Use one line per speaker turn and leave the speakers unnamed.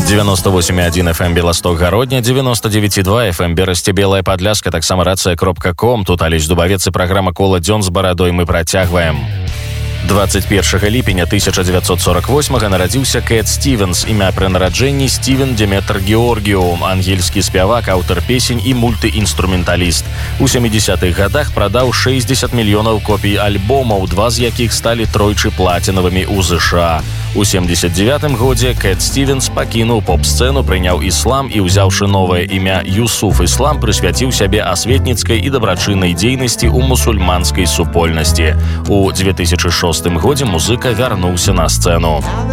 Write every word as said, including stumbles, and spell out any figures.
девяносто восемь и один эф эм Белосток-Гародня, девяносто девять и два эф эм Берасці Белая Падляска, таксама рация кропка ком. Тут Алесь Дубавец и программа «Кола дзён з барадой» мы працягваем. двадцать першага ліпеня тысяча девятьсот сорок восьмага нарадзіўся Кэт Стивенс, імя пры нараджэнні Стивен Деметр Георгіу, ангельскі спявак, аўтар песень і мультыінструменталіст. У сямідзесятых гадах прадаў шэсцьдзесят мільёнаў копій альбомаў, два з якіх сталі тройчы плацінавымі ў ЗША. У семьдесят девятым годзе Кэт Стивенс пакінуў поп-сцэну, прыняў іслам і, узяўшы новае імя Юсуф Іслам, прысвяціў сябе асветніцкай і дабрачыннай дзейнасці ў мусульманскай супольнасці. У две тысячи шостым годзе музыка вярнуўся на сцэну.